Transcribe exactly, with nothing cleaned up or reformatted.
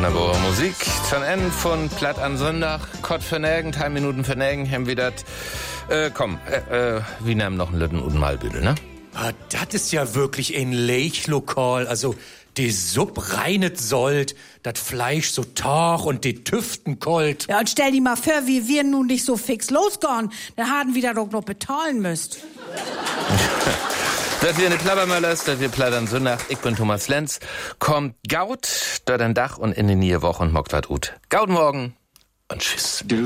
Wunderbare Musik. Zum Ende von Platt an Sonntag. Kott vernägen, drei Minuten vernägen, haben wir das. Äh, komm, äh, äh, wir nehmen noch einen Lütten und Malbüdel, ne? Ah, das ist ja wirklich ein Leichlokal. Also, die Supp reinet sollt, das Fleisch so tauch und die Tüften kolt. Ja, und stell dir mal vor, wie wir nun nicht so fix losgehen. Da haben wir da doch noch bezahlen müsst. Dass wir eine Plappermöllers, dass wir plattern Sonntag. Ich bin Thomas Lenz. Kommt Gaut, dort ein Dach und in die Nähe Woche und mockt wat ut. Gaut morgen und tschüss.